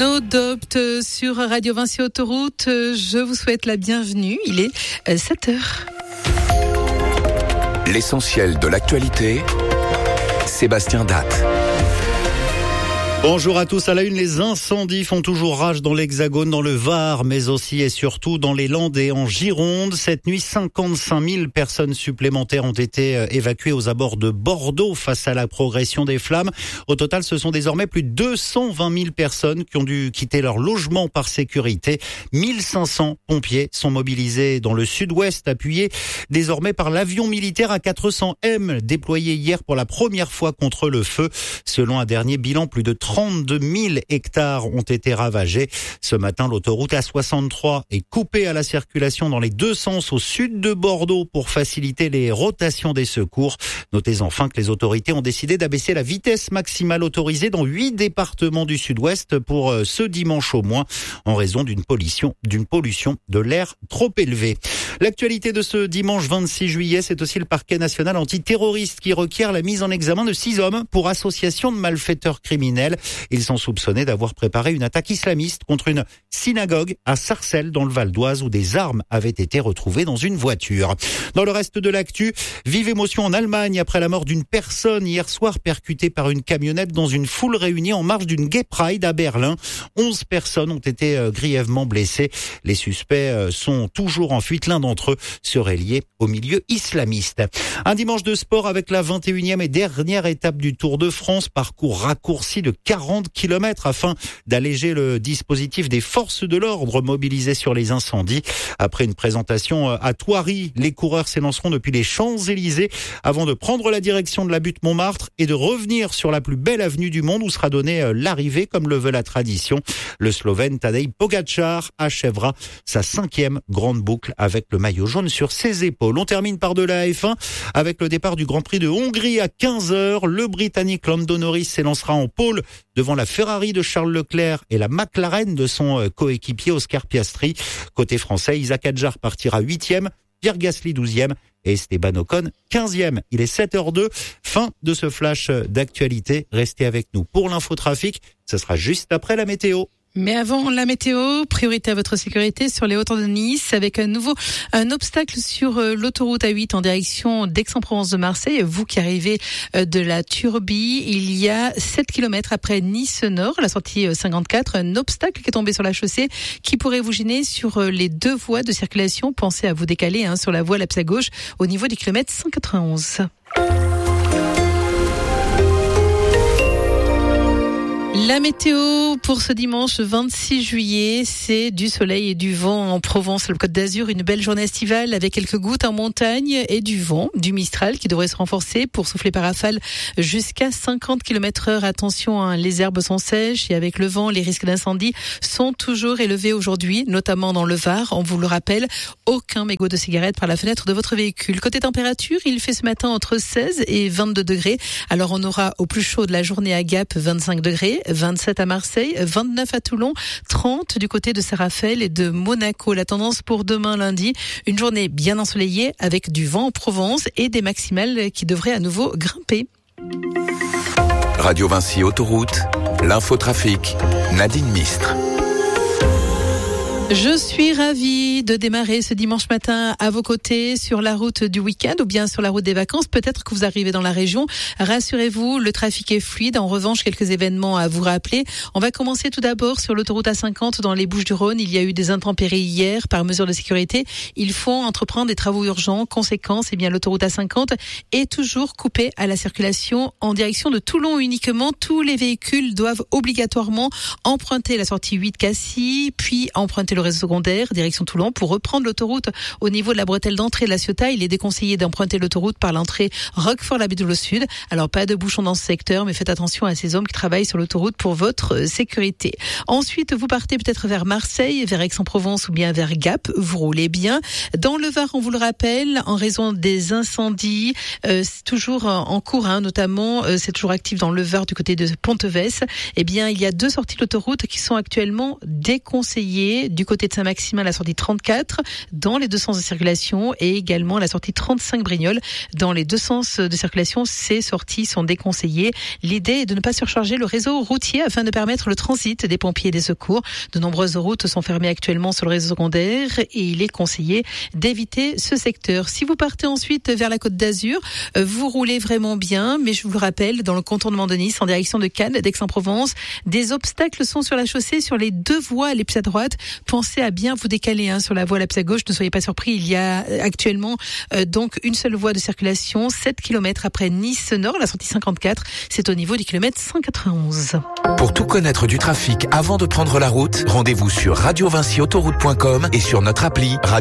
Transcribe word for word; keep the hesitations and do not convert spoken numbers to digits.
No Doubt sur Radio Vinci Autoroute. Je vous souhaite la bienvenue. Il est sept heures. L'essentiel de l'actualité, Sébastien Datte. Bonjour à tous. À la une, les incendies font toujours rage dans l'Hexagone, dans le Var, mais aussi et surtout dans les Landes et en Gironde. Cette nuit, cinquante-cinq mille personnes supplémentaires ont été évacuées aux abords de Bordeaux face à la progression des flammes. Au total, ce sont désormais plus de deux cent vingt mille personnes qui ont dû quitter leur logement par sécurité. mille cinq cents pompiers sont mobilisés dans le sud-ouest, appuyés désormais par l'avion militaire A quatre cents M, déployé hier pour la première fois contre le feu. Selon un dernier bilan, plus de trente-deux mille hectares ont été ravagés. Ce matin, l'autoroute A soixante-trois est coupée à la circulation dans les deux sens au sud de Bordeaux pour faciliter les rotations des secours. Notez enfin que les autorités ont décidé d'abaisser la vitesse maximale autorisée dans huit départements du sud-ouest pour ce dimanche au moins, en raison d'une pollution, d'une pollution de l'air trop élevée. L'actualité de ce dimanche vingt-six juillet, c'est aussi le parquet national antiterroriste qui requiert la mise en examen de six hommes pour association de malfaiteurs criminels. Ils sont soupçonnés d'avoir préparé une attaque islamiste contre une synagogue à Sarcelles dans le Val d'Oise où des armes avaient été retrouvées dans une voiture. Dans le reste de l'actu, vive émotion en Allemagne après la mort d'une personne hier soir percutée par une camionnette dans une foule réunie en marge d'une Gay Pride à Berlin. Onze personnes ont été grièvement blessées. Les suspects sont toujours en fuite. L'un d'entre eux serait lié au milieu islamiste. Un dimanche de sport avec la vingt et unième et dernière étape du Tour de France, parcours raccourci de quarante kilomètres afin d'alléger le dispositif des forces de l'ordre mobilisées sur les incendies. Après une présentation à Thoiry, les coureurs s'élanceront depuis les Champs-Élysées avant de prendre la direction de la butte Montmartre et de revenir sur la plus belle avenue du monde où sera donnée l'arrivée comme le veut la tradition. Le Slovène Tadej Pogačar achèvera sa cinquième grande boucle avec le maillot jaune sur ses épaules. On termine par de la F un avec le départ du Grand Prix de Hongrie à quinze heures. Le Britannique Lando Norris s'élancera en pôle devant la Ferrari de Charles Leclerc et la McLaren de son coéquipier Oscar Piastri. Côté français, Isaac Hadjar partira huitième, Pierre Gasly douzième et Esteban Ocon quinzième. Il est sept heures zéro deux. Fin de ce flash d'actualité. Restez avec nous pour l'infotrafic. Ce sera juste après la météo. Mais avant la météo, priorité à votre sécurité sur les hauteurs de Nice avec un nouveau un obstacle sur l'autoroute A huit en direction d'Aix-en-Provence de Marseille. Vous qui arrivez de la Turbie, il y a sept kilomètres après Nice Nord, la sortie cinquante-quatre, un obstacle qui est tombé sur la chaussée qui pourrait vous gêner sur les deux voies de circulation. Pensez à vous décaler hein, sur la voie l'axe à gauche au niveau du kilomètre cent quatre-vingt-onze. La météo pour ce dimanche vingt-six juillet, c'est du soleil et du vent en Provence, le Côte d'Azur, une belle journée estivale avec quelques gouttes en montagne et du vent, du Mistral qui devrait se renforcer pour souffler par rafale jusqu'à cinquante kilomètres heure. Attention, hein, les herbes sont sèches et avec le vent, les risques d'incendie sont toujours élevés aujourd'hui, notamment dans le Var. On vous le rappelle, aucun mégot de cigarette par la fenêtre de votre véhicule. Côté température, il fait ce matin entre seize et vingt-deux degrés. Alors on aura au plus chaud de la journée à Gap vingt-cinq degrés, vingt-sept à Marseille, vingt-neuf à Toulon, trente du côté de Saint-Raphaël et de Monaco. La tendance pour demain lundi, une journée bien ensoleillée avec du vent en Provence et des maximales qui devraient à nouveau grimper. Radio Vinci Autoroute, l'infotrafic, Nadine Mistre. Je suis ravie de démarrer ce dimanche matin à vos côtés sur la route du week-end ou bien sur la route des vacances. Peut-être que vous arrivez dans la région. Rassurez-vous, le trafic est fluide. En revanche, quelques événements à vous rappeler. On va commencer tout d'abord sur l'autoroute A cinquante dans les Bouches-du-Rhône. Il y a eu des intempéries hier. Par mesure de sécurité, il faut entreprendre des travaux urgents. Conséquence, eh bien, l'autoroute A cinquante est toujours coupée à la circulation en direction de Toulon uniquement. Tous les véhicules doivent obligatoirement emprunter la sortie huit Cassis, puis emprunter le réseau secondaire, direction Toulon, pour reprendre l'autoroute au niveau de la bretelle d'entrée de la Ciotat. Il est déconseillé d'emprunter l'autoroute par l'entrée Roquefort-la-Baie-de-L'Eau Sud. Alors, pas de bouchons dans ce secteur, mais faites attention à ces hommes qui travaillent sur l'autoroute pour votre sécurité. Ensuite, vous partez peut-être vers Marseille, vers Aix-en-Provence ou bien vers Gap. Vous roulez bien. Dans le Var, on vous le rappelle, en raison des incendies, euh, c'est toujours en cours, hein, notamment, euh, c'est toujours actif dans le Var du côté de Ponteves. Eh bien, il y a deux sorties de l'autoroute qui sont actuellement déconseillées du du côté de Saint-Maximin, la sortie trente-quatre dans les deux sens de circulation et également la sortie trente-cinq Brignoles dans les deux sens de circulation. Ces sorties sont déconseillées. L'idée est de ne pas surcharger le réseau routier afin de permettre le transit des pompiers et des secours. De nombreuses routes sont fermées actuellement sur le réseau secondaire et il est conseillé d'éviter ce secteur. Si vous partez ensuite vers la Côte d'Azur, vous roulez vraiment bien, mais je vous le rappelle, dans le contournement de Nice en direction de Cannes, d'Aix-en-Provence, des obstacles sont sur la chaussée sur les deux voies les plus à droite. Pensez à bien vous décaler hein, sur la voie la plus à gauche. Ne soyez pas surpris, il y a actuellement euh, donc une seule voie de circulation, sept kilomètres après Nice Nord, la sortie cinquante-quatre. C'est au niveau du kilomètre cent quatre-vingt-onze. Pour tout connaître du trafic avant de prendre la route, rendez-vous sur radio vinci autoroute point com et sur notre appli Radio